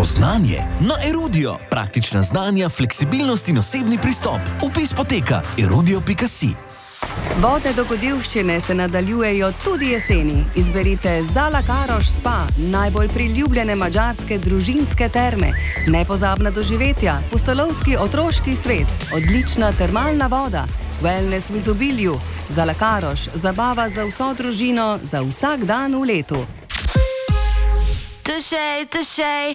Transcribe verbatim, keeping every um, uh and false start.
Spoznanje na Erudio. Praktična znanja, fleksibilnost in osebni pristop. Vpis poteka erudio pika si. Vodne dogodivščine se nadaljujejo tudi jeseni. Izberite Zalakaroš spa, najbolj priljubljene madžarske družinske terme, nepozabna doživetja, pustolovski otroški svet, odlična termalna voda, wellness v izobilju. Zalakaroš, zabava za vso družino, za vsak dan v letu. Touché, touché.